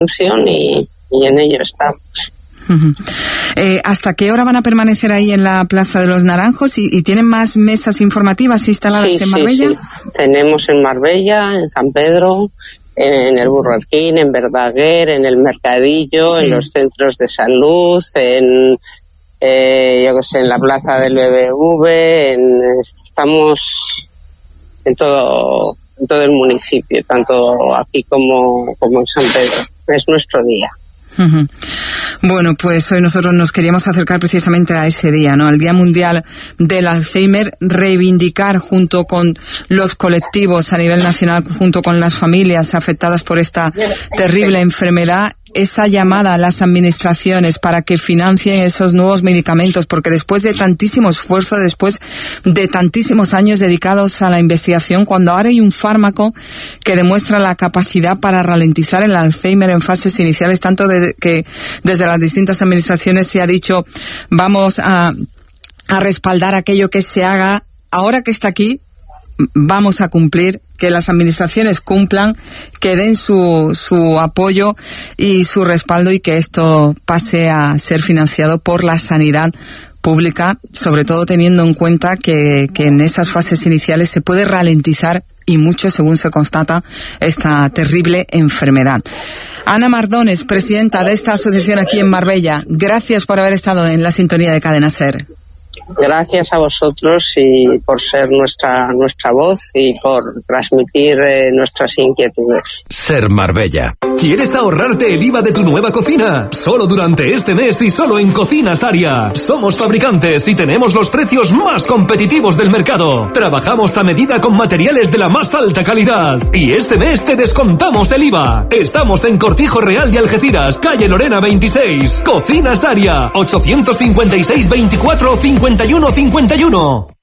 y en ello estamos. ¿Hasta qué hora van a permanecer ahí en la Plaza de los Naranjos? ¿Y tienen más mesas informativas instaladas en Marbella? Sí. Tenemos en Marbella, en San Pedro, en el Burger King, en Verdaguer, en el Mercadillo, en los centros de salud, en la Plaza del BBV, estamos en todo el municipio, tanto aquí como en San Pedro. Es nuestro día. Bueno, pues hoy nosotros nos queríamos acercar precisamente a ese día, ¿no? Al Día Mundial del Alzheimer, reivindicar junto con los colectivos a nivel nacional, junto con las familias afectadas por esta terrible enfermedad, esa llamada a las administraciones para que financien esos nuevos medicamentos, porque después de tantísimo esfuerzo, después de tantísimos años dedicados a la investigación, cuando ahora hay un fármaco que demuestra la capacidad para ralentizar el Alzheimer en fases iniciales, tanto que desde las distintas administraciones se ha dicho vamos a respaldar aquello que se haga, ahora que está aquí, vamos a cumplir, que las administraciones cumplan, que den su apoyo y su respaldo y que esto pase a ser financiado por la sanidad pública, sobre todo teniendo en cuenta que en esas fases iniciales se puede ralentizar y mucho, según se constata, esta terrible enfermedad. Ana Mardones, presidenta de esta asociación aquí en Marbella, gracias por haber estado en la sintonía de Cadena SER. Gracias a vosotros y por ser nuestra voz y por transmitir nuestras inquietudes. SER Marbella. ¿Quieres ahorrarte el IVA de tu nueva cocina? Solo durante este mes y solo en Cocinas Aria. Somos fabricantes y tenemos los precios más competitivos del mercado. Trabajamos a medida con materiales de la más alta calidad. Y este mes te descontamos el IVA. Estamos en Cortijo Real de Algeciras, calle Lorena 26. Cocinas Aria, 856 24 51 51.